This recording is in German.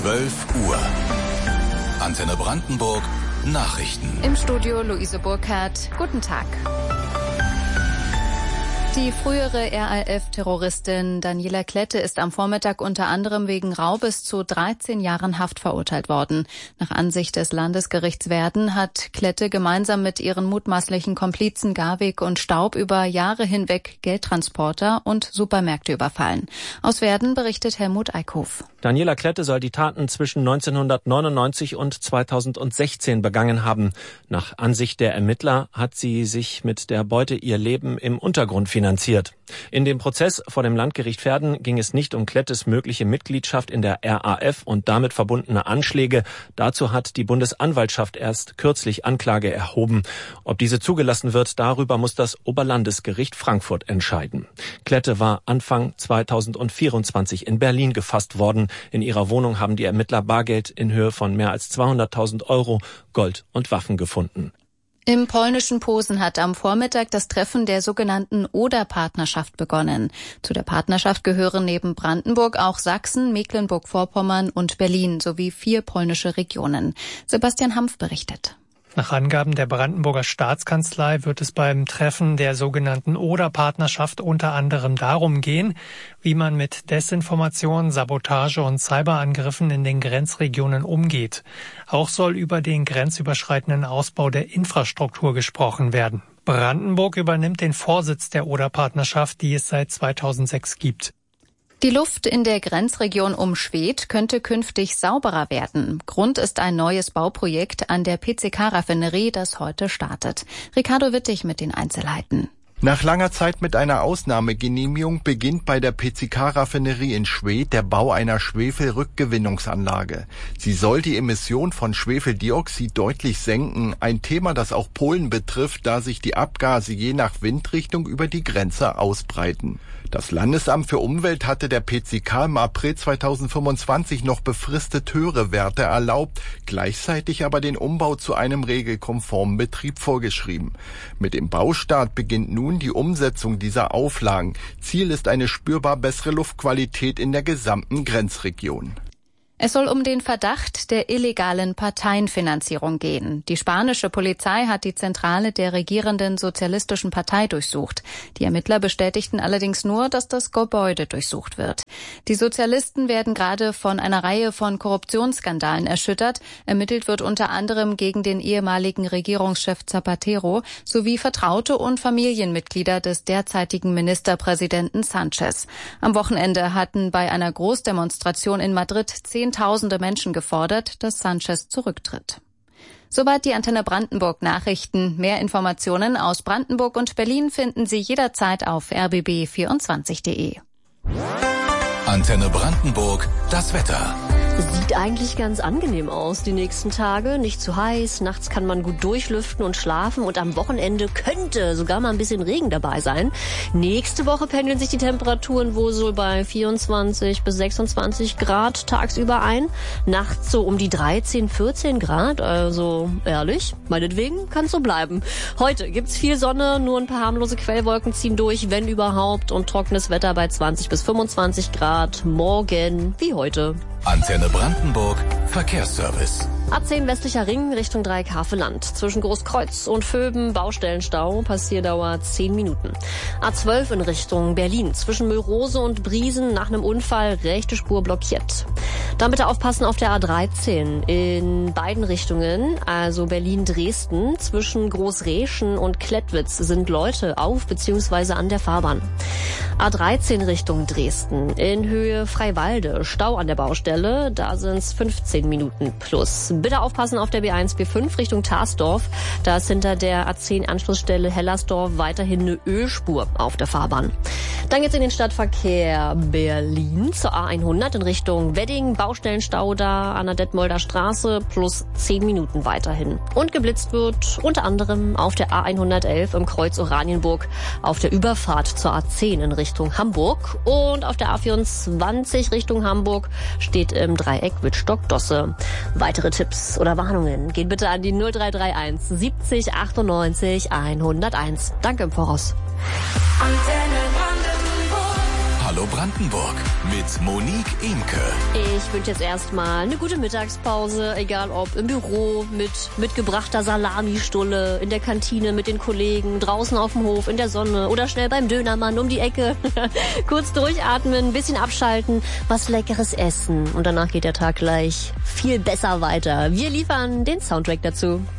12 Uhr. Antenne Brandenburg, Nachrichten. Im Studio Luise Burkhardt. Guten Tag. Die frühere RAF-Terroristin Daniela Klette ist am Vormittag unter anderem wegen Raubes zu 13 Jahren Haft verurteilt worden. Nach Ansicht des Landesgerichts Werden hat Klette gemeinsam mit ihren mutmaßlichen Komplizen Garwig und Staub über Jahre hinweg Geldtransporter und Supermärkte überfallen. Aus Werden berichtet Helmut Eickhof. Daniela Klette soll die Taten zwischen 1999 und 2016 begangen haben. Nach Ansicht der Ermittler hat sie sich mit der Beute ihr Leben im Untergrund finanziert. In dem Prozess vor dem Landgericht Verden ging es nicht um Klettes mögliche Mitgliedschaft in der RAF und damit verbundene Anschläge. Dazu hat die Bundesanwaltschaft erst kürzlich Anklage erhoben. Ob diese zugelassen wird, darüber muss das Oberlandesgericht Frankfurt entscheiden. Klette war Anfang 2024 in Berlin gefasst worden. In ihrer Wohnung haben die Ermittler Bargeld in Höhe von mehr als 200.000 Euro, Gold und Waffen gefunden. Im polnischen Posen hat am Vormittag das Treffen der sogenannten Oder-Partnerschaft begonnen. Zu der Partnerschaft gehören neben Brandenburg auch Sachsen, Mecklenburg-Vorpommern und Berlin sowie 4 polnische Regionen. Sebastian Hampf berichtet. Nach Angaben der Brandenburger Staatskanzlei wird es beim Treffen der sogenannten Oder-Partnerschaft unter anderem darum gehen, wie man mit Desinformation, Sabotage und Cyberangriffen in den Grenzregionen umgeht. Auch soll über den grenzüberschreitenden Ausbau der Infrastruktur gesprochen werden. Brandenburg übernimmt den Vorsitz der Oder-Partnerschaft, die es seit 2006 gibt. Die Luft in der Grenzregion um Schwedt könnte künftig sauberer werden. Grund ist ein neues Bauprojekt an der PCK-Raffinerie, das heute startet. Ricardo Wittig mit den Einzelheiten. Nach langer Zeit mit einer Ausnahmegenehmigung beginnt bei der PCK-Raffinerie in Schwedt der Bau einer Schwefelrückgewinnungsanlage. Sie soll die Emission von Schwefeldioxid deutlich senken, ein Thema, das auch Polen betrifft, da sich die Abgase je nach Windrichtung über die Grenze ausbreiten. Das Landesamt für Umwelt hatte der PCK im April 2025 noch befristet höhere Werte erlaubt, gleichzeitig aber den Umbau zu einem regelkonformen Betrieb vorgeschrieben. Mit dem Baustart beginnt nun die Umsetzung dieser Auflagen. Ziel ist eine spürbar bessere Luftqualität in der gesamten Grenzregion. Es soll um den Verdacht der illegalen Parteienfinanzierung gehen. Die spanische Polizei hat die Zentrale der regierenden Sozialistischen Partei durchsucht. Die Ermittler bestätigten allerdings nur, dass das Gebäude durchsucht wird. Die Sozialisten werden gerade von einer Reihe von Korruptionsskandalen erschüttert. Ermittelt wird unter anderem gegen den ehemaligen Regierungschef Zapatero sowie Vertraute und Familienmitglieder des derzeitigen Ministerpräsidenten Sanchez. Am Wochenende hatten bei einer Großdemonstration in Madrid Zehntausende Menschen gefordert, dass Sanchez zurücktritt. Soweit die Antenne Brandenburg Nachrichten. Mehr Informationen aus Brandenburg und Berlin finden Sie jederzeit auf rbb24.de. Antenne Brandenburg, das Wetter. Sieht eigentlich ganz angenehm aus die nächsten Tage. Nicht zu heiß, nachts kann man gut durchlüften und schlafen und am Wochenende könnte sogar mal ein bisschen Regen dabei sein. Nächste Woche pendeln sich die Temperaturen wohl so bei 24 bis 26 Grad tagsüber ein. Nachts so um die 13, 14 Grad, also ehrlich, meinetwegen kann es so bleiben. Heute gibt's viel Sonne, nur ein paar harmlose Quellwolken ziehen durch, wenn überhaupt, und trockenes Wetter bei 20 bis 25 Grad. Morgen wie heute. Antenne Brandenburg, Verkehrsservice. A10 westlicher Ring Richtung Dreieck-Havelland. Zwischen Großkreuz und Vöben Baustellenstau, Passierdauer 10 Minuten. A12 in Richtung Berlin. Zwischen Müllrose und Briesen nach einem Unfall rechte Spur blockiert. Dann bitte aufpassen auf der A13 in beiden Richtungen, also Berlin-Dresden. Zwischen Großreschen und Klettwitz sind Leute auf bzw. an der Fahrbahn. A13 Richtung Dresden in Höhe Freiwalde. Stau an der Baustelle, da sind es 15 Minuten plus. Bitte aufpassen auf der B1, B5 Richtung Tarsdorf. Da ist hinter der A10-Anschlussstelle Hellersdorf weiterhin eine Ölspur auf der Fahrbahn. Dann geht's in den Stadtverkehr Berlin zur A100 in Richtung Wedding. Baustellenstau da an der Detmolder Straße plus 10 Minuten weiterhin. Und geblitzt wird unter anderem auf der A111 im Kreuz Oranienburg auf der Überfahrt zur A10 in Richtung Hamburg. Und auf der A24 Richtung Hamburg steht im Dreieck Wittstock-Dosse. Weitere Tipps oder Warnungen gehen bitte an die 0331 70 98 101. Danke im Voraus. Hallo Brandenburg. mit Monique Imke. Ich wünsche jetzt erstmal eine gute Mittagspause, egal ob im Büro mit mitgebrachter Salamistulle, in der Kantine mit den Kollegen, draußen auf dem Hof, in der Sonne oder schnell beim Dönermann um die Ecke. Kurz durchatmen, ein bisschen abschalten, was Leckeres essen und danach geht der Tag gleich viel besser weiter. Wir liefern den Soundtrack dazu.